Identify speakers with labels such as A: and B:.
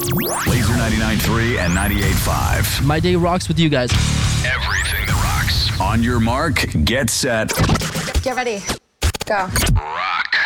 A: Laser 99.3 and 98.5.
B: My day rocks with you guys.
A: Everything that rocks. On your mark, get set.
C: Get ready. Go.
A: Rock.